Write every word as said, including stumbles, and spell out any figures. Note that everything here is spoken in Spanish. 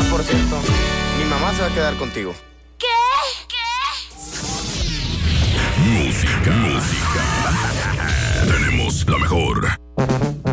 por cierto, mi mamá se va a quedar contigo. ¿Qué? Música, música. Tenemos la mejor.